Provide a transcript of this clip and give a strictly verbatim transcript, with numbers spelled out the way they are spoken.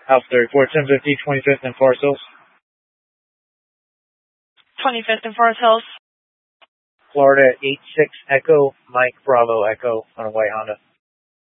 Alpha thirty-four, ten fifty, twenty-fifth and Forest Hills. twenty-fifth and Forest Hills. Florida eight six Echo, Mike Bravo Echo on a white Honda.